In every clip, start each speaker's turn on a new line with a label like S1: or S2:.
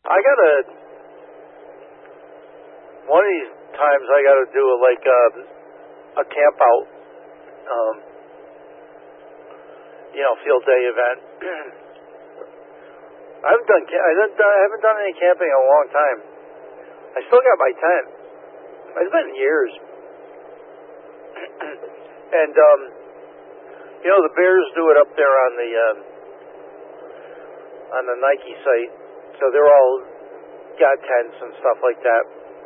S1: I gotta. One of these times I gotta do a camp out, field day event. I haven't done any camping in a long time. I still got my tent. It's been years. And the Bears do it up there on the Nike site, so they're all got tents and stuff like that.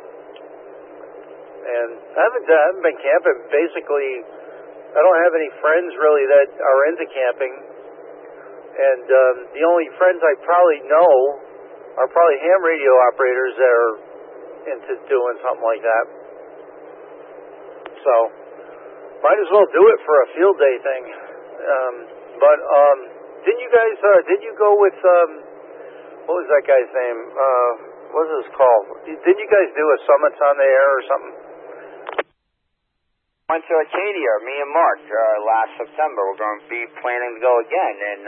S1: And I haven't been camping. Basically, I don't have any friends really that are into camping, and the only friends I probably know are probably ham radio operators that are into doing something like that. So might as well do it for a field day thing. But didn't you guys? Did you go with what was that guy's name? What was his call? Didn't you guys do a Summits on the Air or something?
S2: Went to Acadia, me and Mark, last September. We're going to be planning to go again. And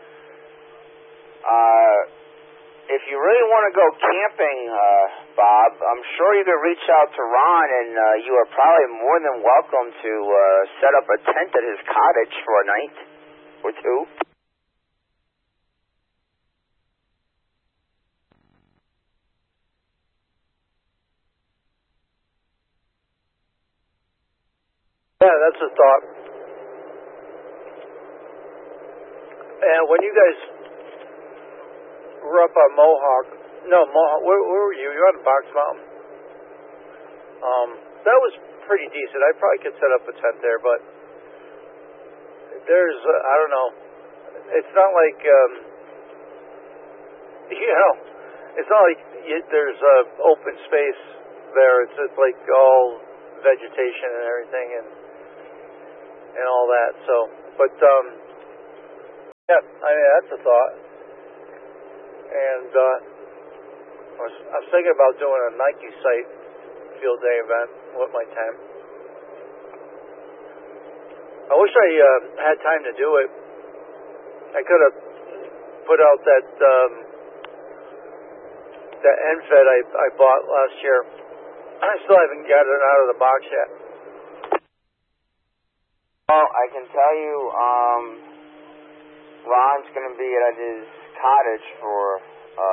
S2: if you really want to go camping, Bob, I'm sure you could reach out to Ron, and you are probably more than welcome to set up a tent at his cottage for a night or two.
S1: Yeah, that's a thought. And when you guys were up on Mohawk, where were you? You were on Box Mountain. That was pretty decent. I probably could set up a tent there, but there's, I don't know. It's not like, it's not like there's open space there. It's just like all vegetation and everything and all that. So, but yeah, I mean that's a thought. And I was thinking about doing a Nike site field day event with my tent. I wish I had time to do it. I could have put out that NFED I bought last year. I still haven't got it out of the box yet.
S2: Well, I can tell you, Ron's going to be at his cottage for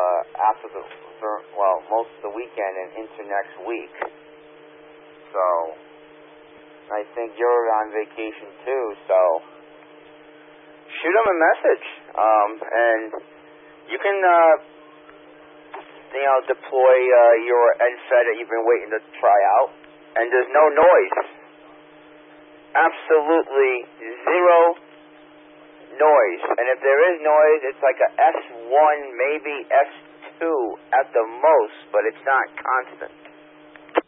S2: most of the weekend and into next week. So I think you're on vacation too. So shoot him a message, and you can deploy your NFED that you've been waiting to try out, and there's no noise. Absolutely zero noise. And if there is noise, it's like a S1, maybe S2 at the most, but it's not constant.